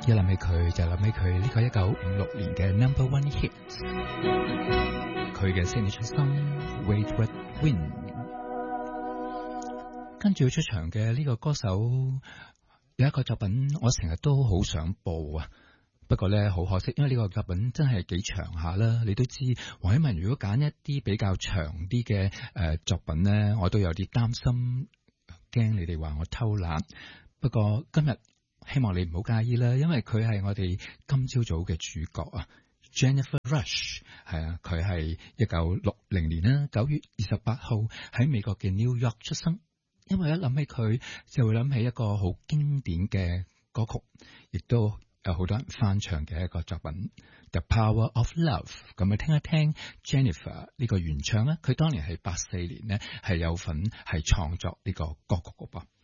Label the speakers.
Speaker 1: 一諗起佢就諗起佢呢個1956年嘅 Number One Hit， 佢嘅 signature song Wait What Win。 跟住出場嘅呢個歌手有一個作品我成日都好想播啊，不過咧好可惜，因為呢個作品真係幾長下啦。你都知黃偉文如果揀一啲比較長啲嘅作品咧，我都有啲擔心，驚你哋話我偷懶。不過今日希望你唔好介意啦，因為佢係我哋今朝早嘅主角啊 ，Jennifer Rush 係啊，佢係1960年啦9月28號喺美國嘅 New York 出生。因為一諗起佢就會諗起一個好經典嘅歌曲，亦都有好多人翻唱嘅一個作品 The Power of Love。 咁啊聽一聽 Jennifer 呢個原唱咧，佢當年係84年咧係有份係創作呢個歌曲嘅噃。